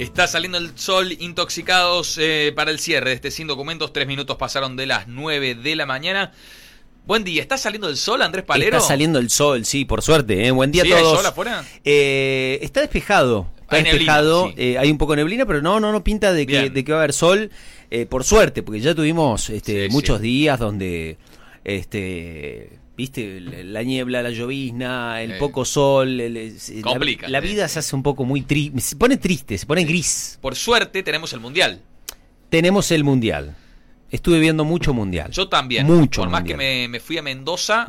Está saliendo el sol, intoxicados para el cierre de este Sin Documentos. 3 minutos pasaron de las 9 de la mañana. Buen día, ¿está saliendo el sol, Andrés Palero? Está saliendo el sol, sí, por suerte. Buen día a ¿Sí, todos. hay sol afuera? Está despejado. Está Hay despejado. neblina, sí. Hay un poco de neblina, pero no pinta de que va a haber sol. Por suerte, porque ya tuvimos muchos días donde, viste, la niebla, la llovizna, el poco sol. Complica. La vida se hace un poco muy triste. Se pone triste, se pone gris. Por suerte tenemos el Mundial. Tenemos el Mundial. Estuve viendo mucho Mundial. Yo también. Mucho Por más mundial. que me fui a Mendoza,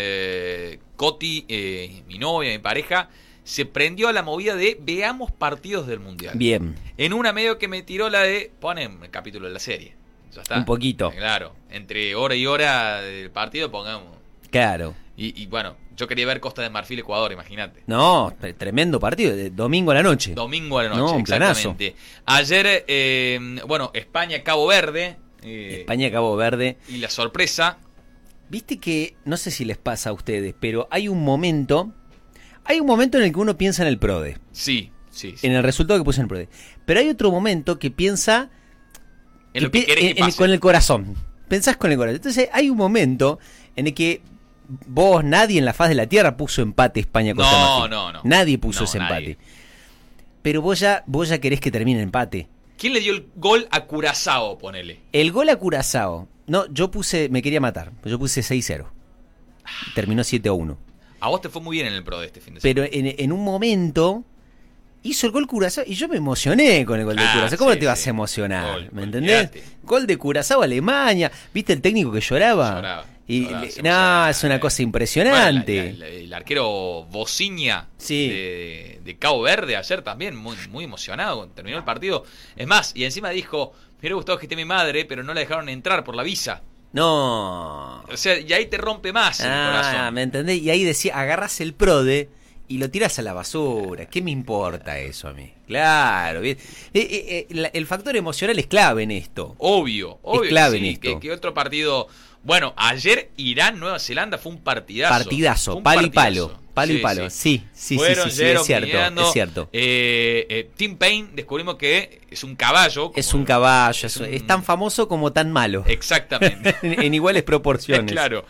Coti, mi novia, mi pareja, se prendió a la movida de veamos partidos del Mundial. Bien. En una medio que me tiró la de ponen el capítulo de la serie. Ya está. Un poquito. Claro. Entre hora y hora del partido pongamos. Claro. Y bueno, yo quería ver Costa de Marfil, Ecuador, imagínate. No, tremendo partido. Domingo a la noche. Domingo a la noche, No, un exactamente. Ayer, España, Cabo Verde. España, Cabo Verde. Y la sorpresa. Viste que, no sé si les pasa a ustedes, pero hay un momento en el que uno piensa en el PRODE. Sí. En el resultado que puso en el PRODE. Pero hay otro momento que piensa en lo que querés que pase. con el corazón. Pensás con el corazón. Entonces hay un momento en el que nadie en la faz de la tierra puso empate España-Costa Marfil. No. Nadie puso ese nadie. empate. Pero vos ya querés que termine el empate. ¿Quién le dio el gol a Curazao, ponele? El gol a Curazao. No, me quería matar. Yo puse 6-0. Terminó 7-1. A vos te fue muy bien en el pro de este fin de semana. Pero en un momento hizo el gol Curazao y yo me emocioné con el gol de Curazao. ¿Cómo te vas a emocionar? ¿Me entendés? Gol de Curazao, Alemania. ¿Viste el técnico que lloraba? Es una cosa impresionante. Bueno, el arquero Bociña de Cabo Verde ayer también, muy emocionado cuando terminó el partido. Es más, y encima dijo, me hubiera gustado que esté mi madre, pero no la dejaron entrar por la visa. No. O sea, y ahí te rompe más el corazón. ¿Me entendés? Y ahí decía, agarras el PRODE y lo tiras a la basura. ¿Qué me importa eso a mí? Claro, bien. El factor emocional es clave en esto. Obvio. Es clave en esto. Que otro partido. Bueno, ayer Irán-Nueva Zelanda fue un partidazo. Partidazo, palo y palo. Palo y palo. Sí, es cierto. Tim Payne descubrimos que es un caballo. Es un caballo. Es tan famoso como tan malo. Exactamente. en iguales proporciones. Claro.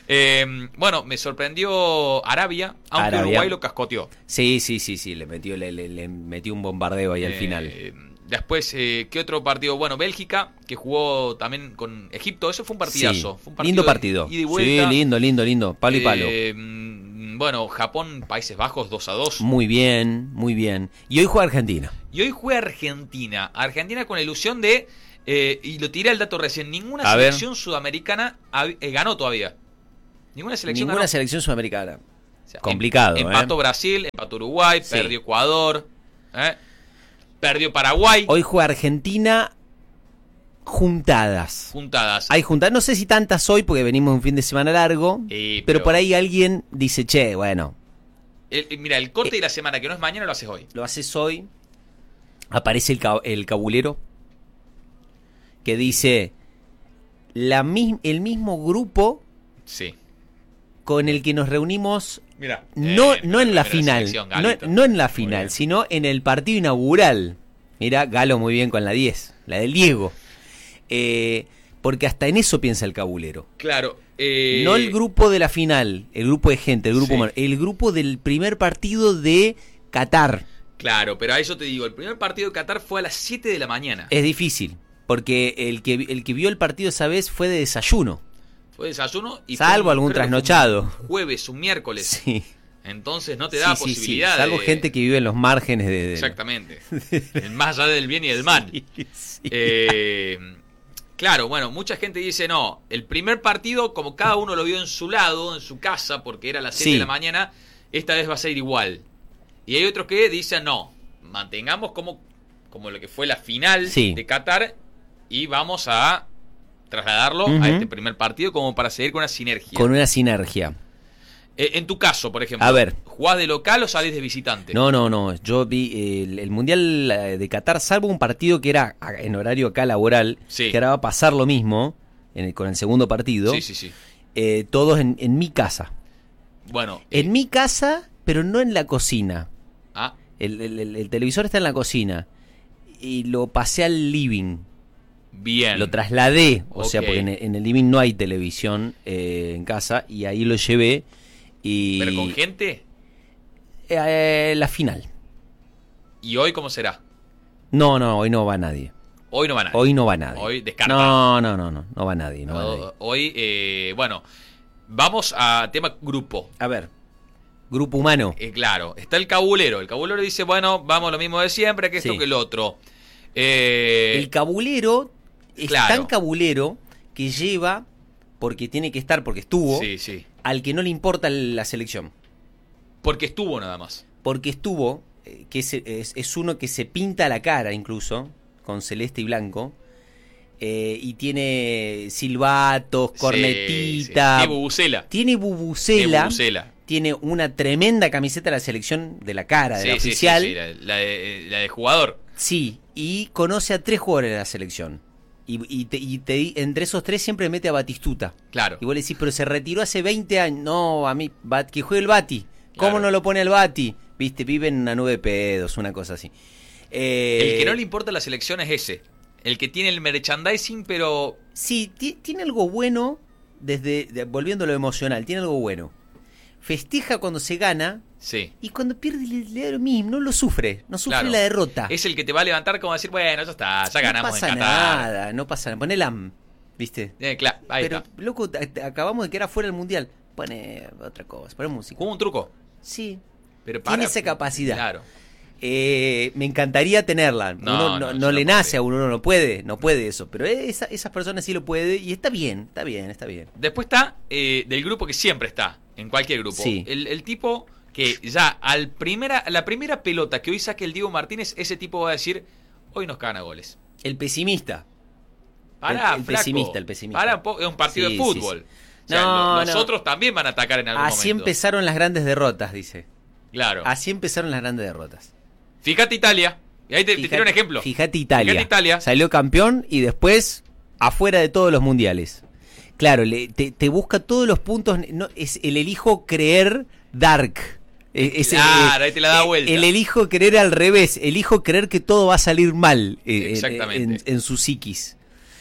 Me sorprendió Arabia, aunque Uruguay lo cascoteó. Sí, le metió un bombardeo ahí al final. Después, ¿qué otro partido? Bueno, Bélgica, que jugó también con Egipto. Eso fue un partidazo. Sí, fue un lindo partido. Ida y vuelta. Sí, lindo. Palo y palo. Japón, Países Bajos, 2-2. Muy bien. Y hoy juega Argentina. Argentina con la ilusión de, y lo tiré el dato recién, ninguna selección sudamericana ganó todavía. Ninguna selección sudamericana. O sea, complicado. Empató Brasil, empató Uruguay, perdió Ecuador, perdió Paraguay. Hoy juega Argentina juntadas. Hay juntadas. No sé si tantas hoy porque venimos de un fin de semana largo. Pero por ahí alguien dice, bueno. Mira, el corte de la semana, que no es mañana, lo haces hoy. Lo haces hoy. Aparece el cabulero que dice el mismo grupo. Sí. Con el que nos reunimos. Mirá, no en la final. No en la Muy final, bien. sino en el partido inaugural. Mira, Galo muy bien con la 10, la del Diego. Porque hasta en eso piensa el cabulero. Claro. No el grupo de la final, el grupo de gente, el grupo humano, el grupo del primer partido de Qatar. Claro, pero a eso te digo, el primer partido de Qatar fue a las 7 de la mañana. Es difícil, porque el que vio el partido esa vez fue de desayuno. Fue desayuno y salvo algún trasnochado. Un jueves, un miércoles. Sí. Entonces no te da posibilidad. Sí. Salvo gente que vive en los márgenes de Exactamente. Más allá del bien y del mal. Sí. Claro, bueno, mucha gente dice, no, el primer partido, como cada uno lo vio en su lado, en su casa, porque era a las 7 de la mañana, esta vez va a ser igual. Y hay otros que dicen, no, mantengamos como lo que fue la final de Qatar y vamos a trasladarlo a este primer partido como para seguir con una sinergia. Con una sinergia. En tu caso, por ejemplo, a ver, ¿jugás de local o salís de visitante? No. Yo vi el Mundial de Qatar, salvo un partido que era en horario acá laboral, que ahora va a pasar lo mismo con el segundo partido. Sí. Todos en mi casa. Bueno. En mi casa, pero no en la cocina. Ah. El televisor está en la cocina. y lo pasé al living. Bien. Lo trasladé, o sea, porque en el living no hay televisión en casa, y ahí lo llevé. ¿Pero con gente? La final. ¿Y hoy cómo será? No, hoy no va nadie. Hoy no va nadie. Hoy no va nadie. Hoy descartado. No va nadie. Hoy, bueno, vamos a tema grupo. A ver, grupo humano. Claro, está el cabulero. El cabulero dice, bueno, vamos lo mismo de siempre, que esto que el otro. El cabulero es tan cabulero que lleva, porque tiene que estar, porque estuvo, al que no le importa la selección. Porque estuvo nada más. Porque estuvo, que es uno que se pinta la cara incluso, con celeste y blanco, y tiene silbatos, cornetita. Tiene bubucela. Tiene una tremenda camiseta de la selección de la cara, de la oficial. La de jugador. Sí, y conoce a 3 jugadores de la selección. Y entre esos 3 siempre mete a Batistuta. Claro. Y vos le decís, pero se retiró hace 20 años. No, a mí, que juegue el Bati. ¿Cómo no lo pone el Bati? Viste, vive en una nube de pedos, una cosa así. El que no le importa la selección es ese. El que tiene el merchandising, pero... Sí, tiene algo bueno, volviendo a lo emocional, tiene algo bueno. Festeja cuando se gana. Sí. Y cuando pierde le da lo mismo, no sufre la derrota. Es el que te va a levantar como decir, bueno, ya está, ya ganamos en Qatar. No pasa nada, poné LAM, ¿viste? Claro, ahí pero, está. Loco, acabamos de quedar fuera del Mundial. Pone otra cosa, pone música. ¿Hubo un truco? Sí. Pero tiene esa capacidad. Claro. Me encantaría tenerla. No le nace a uno, no puede eso. Pero esas personas sí lo puede y está bien. Después está del grupo que siempre está, en cualquier grupo. Sí. El tipo que ya la primera pelota que hoy saque el Diego Martínez, ese tipo va a decir, hoy nos cagan a goles. El pesimista. Pará, el pesimista. Pará, es un partido de fútbol. Sí. O sea, los otros también van a atacar en algún momento. Así empezaron las grandes derrotas, dice. Claro. Así empezaron las grandes derrotas. Fíjate Italia. Y ahí te tiro un ejemplo. Fíjate Italia. Salió campeón y después afuera de todos los mundiales. Claro, te busca todos los puntos. No, es el elijo creer dark. Claro, ahí te la da vuelta. El elijo creer al revés. Elijo creer que todo va a salir mal. Exactamente. En su psiquis.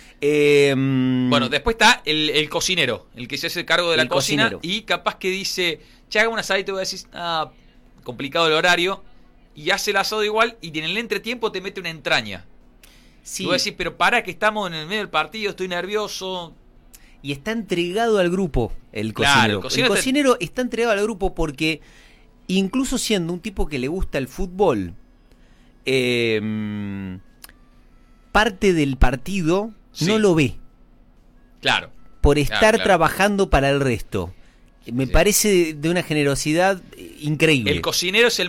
Bueno, después está el cocinero, el que se hace cargo de la cocina y capaz que dice, che, haga un asado y te voy a decir, complicado el horario, y hace el asado igual y en el entretiempo te mete una entraña. Sí. Y vos decís, pero para que estamos en el medio del partido, estoy nervioso. Y está entregado al grupo el cocinero. Claro, el cocinero está entregado al grupo porque incluso siendo un tipo que le gusta el fútbol, parte del partido no lo ve. Claro. Por estar trabajando para el resto. Me parece de una generosidad increíble. El cocinero es el